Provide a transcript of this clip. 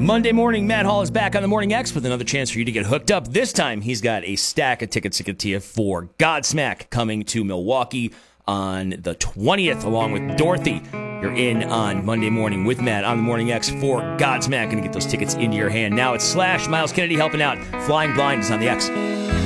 Monday morning, Matt Hall is back on the Morning X with another chance for you to get hooked up. This time, he's got a stack of tickets to get to you for Godsmack coming to Milwaukee on the 20th, along with Dorothy. You're in on Monday morning with Matt on the Morning X for Godsmack. Going to get those tickets into your hand. Now it's Slash, Miles Kennedy helping out. Flying Blind is on the X.